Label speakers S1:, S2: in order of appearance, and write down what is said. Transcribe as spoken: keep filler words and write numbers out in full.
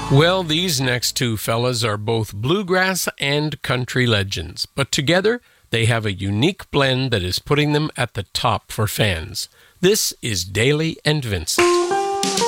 S1: Well, these next two fellas are both bluegrass and country legends, but together they have a unique blend that is putting them at the top for fans. This is Dailey and Vincent.